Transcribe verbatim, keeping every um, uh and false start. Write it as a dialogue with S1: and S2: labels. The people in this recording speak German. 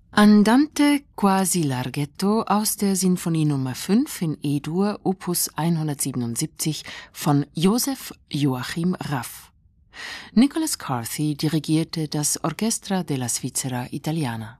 S1: Andante quasi larghetto aus der Sinfonie Nummer fünf in E-Dur, Opus hundertsiebenundsiebzig von Joseph Joachim Raff. Nicholas Carthy dirigierte das Orchestra della Svizzera Italiana.